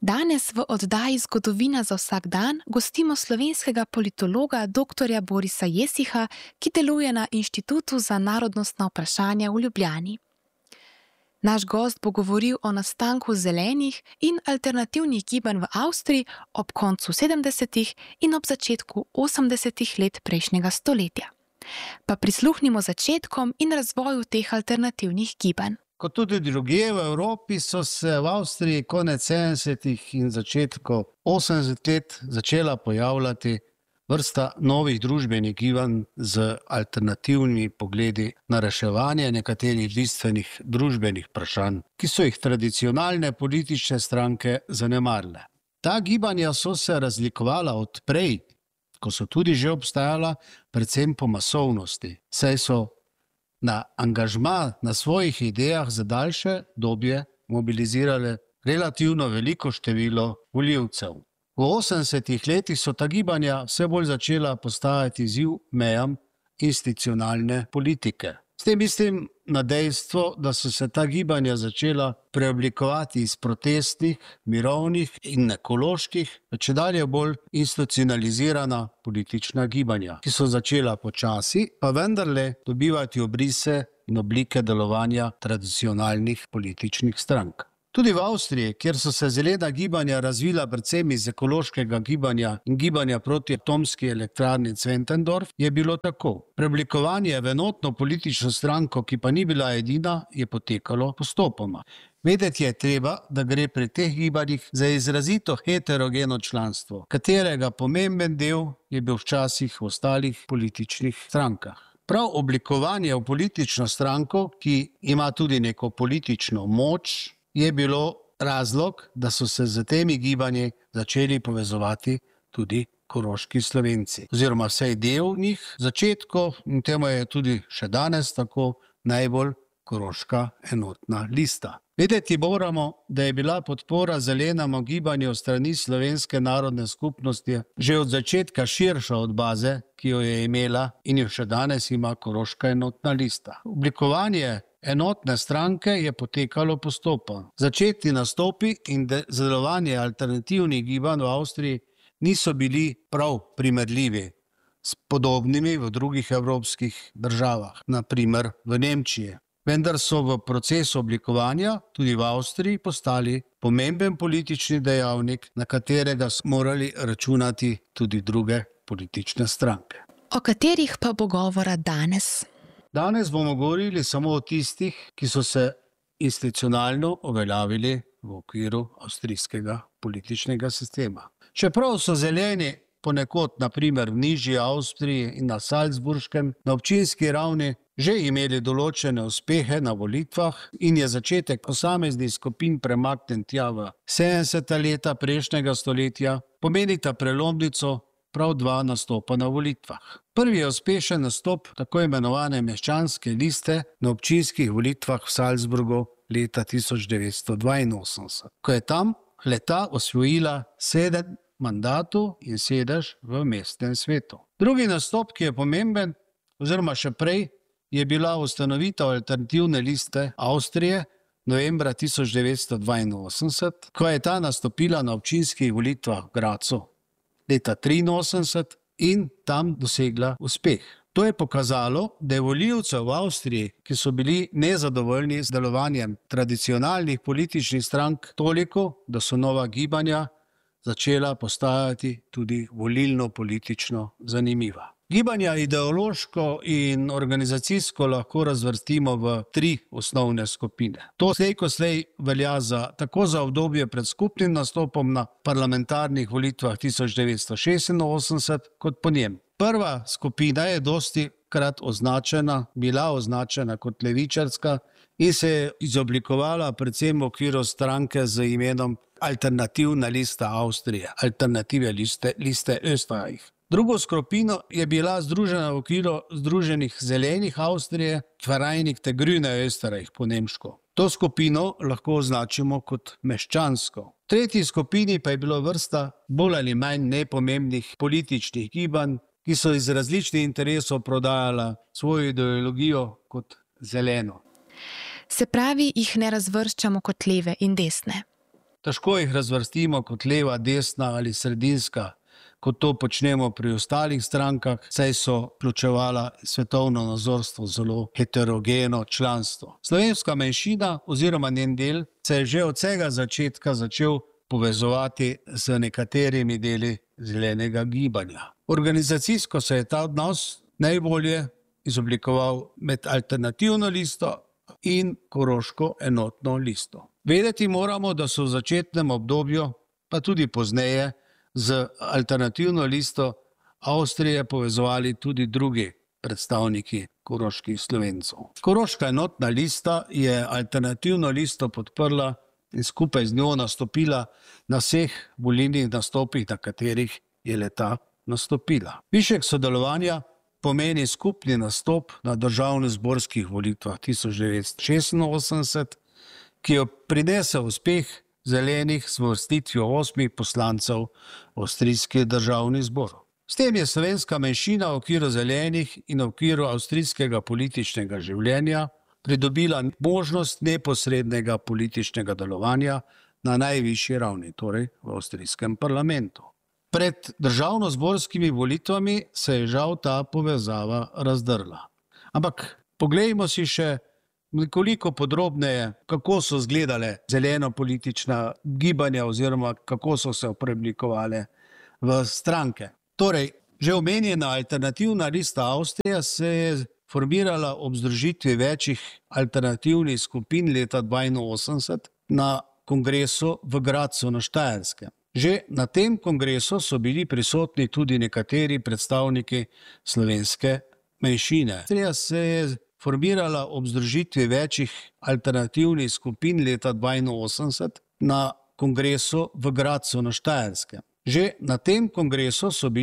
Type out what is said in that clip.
Danes v oddaji Zgodovina za vsak dan gostimo slovenskega politologa dr. Borisa Jesiha, ki deluje na Inštitutu za narodnostna vprašanja v Ljubljani. Naš gost bo govoril o nastanku zelenih in alternativnih gibanj v Avstriji ob koncu 70. in ob začetku 80. let prejšnjega stoletja. Pa prisluhnimo začetkom in razvoju teh alternativnih gibanj. Kot tudi drugje v Evropi so se v Avstriji konec 70. in začetku 80 let začela pojavljati vrsta novih družbenih gibanj z alternativnimi pogledi na reševanje nekaterih bistvenih družbenih vprašanj, ki so jih tradicionalne politične stranke zanemarile. Ta gibanja so se razlikovala od prej, ko so tudi že obstajala, predvsem po masovnosti, saj so na angažma na svojih idejah za daljše dobje mobilizirale relativno veliko število volivcev. V 80. letih so ta gibanja vse bolj začela postajati izziv mejam institucionalne politike. S tem mislim na dejstvo, da so se ta gibanja začela preoblikovati iz protestnih, mirovnih in ekoloških, čedalje bolj institucionalizirana politična gibanja, ki so začela počasi, pa vendarle dobivati obrise in oblike delovanja tradicionalnih političnih strank. Tudi v Avstriji, kjer so se zelena gibanja razvila predvsem iz ekološkega gibanja in gibanja proti atomski elektrarni Zwentendorf, je bilo tako. Preoblikovanje v enotno politično stranko, ki pa ni bila edina, je potekalo postopoma. Vedeti je treba, da gre pri teh gibanjih za izrazito heterogeno članstvo, katerega pomemben del je bil včasih v ostalih političnih strankah. Prav oblikovanje v politično stranko, ki ima tudi neko politično moč, je bilo razlog, da so se z temi gibanji začeli povezovati tudi koroški Slovenci. Oziroma vsaj del njih, začetkov, in temu je tudi še danes tako, najbolj koroška enotna lista. Vedeti moramo, da je bila podpora zelenemu gibanju strani Slovenske narodne skupnosti že od začetka širša od baze, ki jo je imela in jo še danes ima koroška enotna lista. Oblikovanje enotne stranke je potekalo postopno. Začetni nastopi in delovanje alternativnih gibanj v Avstriji niso bili prav primerljivi s podobnimi v drugih evropskih državah, na primer v Nemčiji. Vendar so v procesu oblikovanja tudi v Avstriji postali pomemben politični dejavnik, na katerega so morali računati tudi druge politične stranke. O katerih pa bo govora danes? Danes bomo govorili samo o tistih, ki so se institucionalno uveljavili v okviru avstrijskega političnega sistema. Čeprav so zeleni ponekod, na primer v nižji Avstriji in na Salzburškem, na občinski ravni že imeli določene uspehe na volitvah in je začetek posameznih skupin premaknjen tja v 70. leta prejšnjega stoletja, pomenita prelomnico prav dva nastopa na volitvah. Prvi je uspešen nastop tako imenovane meščanske liste na občinskih volitvah v Salzburgu leta 1982, ko je tam leta osvojila 7 mandatov in sedež v mestnem svetu. Drugi nastop, ki je pomemben, oziroma še prej, je bila ustanovitev alternativne liste Avstrije novembra 1982, ko je ta nastopila na občinskih volitvah v Grazu leta 1983 in tam dosegla uspeh. To je pokazalo, da je volivcev v Avstriji, ki so bili nezadovoljni z delovanjem tradicionalnih političnih strank, toliko, da so nova gibanja začela postajati tudi volilno-politično zanimiva. Gibanja ideološko in organizacijsko lahko razvrstimo v 3 osnovne skupine. To slej ko slej velja tako za obdobje pred skupnim nastopom na parlamentarnih volitvah 1986 kot po njem. Prva skupina je dostikrat bila označena kot levičarska in se je izoblikovala predvsem v okviru stranke z imenom Alternativna lista Avstrije, Alternative liste Österreich. Drugo skupino je bila združena v okviru Združenih zelenih Avstrije, Vereinigung der Grünen Österreich po nemško. To skupino lahko označimo kot meščansko. V tretji skupini pa je bilo vrsta bolj ali manj nepomembnih političnih gibanj, ki so iz različnih interesov prodajala svojo ideologijo kot zeleno. Se pravi, jih ne razvrščamo kot leve in desne? Težko jih razvrstimo kot leva, desna ali sredinska, kot to počnemo pri ostalih strankah, saj so vključevala svetovno nazorstvo zelo heterogeno članstvo. Slovenska manjšina oziroma njen del se je že od vsega začetka začel povezovati z nekaterimi deli zelenega gibanja. Organizacijsko se je ta odnos najbolje izoblikoval med alternativno listo in Koroško enotno listo. Vedeti moramo, da so v začetnem obdobju, pa tudi pozneje, z alternativno listo Avstrije povezovali tudi drugi predstavniki koroških Slovencev. Koroška enotna lista je alternativno listo podprla in skupaj z njo nastopila na vseh volilnih nastopih, na katerih je le-ta nastopila. Višek sodelovanja pomeni skupni nastop na državnozborskih volitvah 1986, ki jo prinese uspeh zelenih s uvrstitvijo 8 poslancev v avstrijski državni zbor. S tem je slovenska manjšina v okviru zelenih in v okviru avstrijskega političnega življenja pridobila možnost neposrednega političnega delovanja na najvišji ravni, torej v avstrijskem parlamentu. Pred državnozborskimi volitvami se je žal ta povezava razdrla. Ampak poglejmo si še nekoliko podrobneje, kako so izgledale zeleno politična gibanja oziroma kako so se preoblikovale v stranke. Torej, že omenjena alternativna lista Avstrija se je formirala ob združitvi večjih alternativnih skupin leta 1982 na kongresu v Gradcu na Štajerskem. Že na tem kongresu so bili prisotni tudi nekateri predstavniki slovenske manjšine. Avstrija se je formirala ob združitvi večjih alternativnih skupin leta 1982 na kongresu v Gradcu na Štajerskem. Že na tem kongresu so bili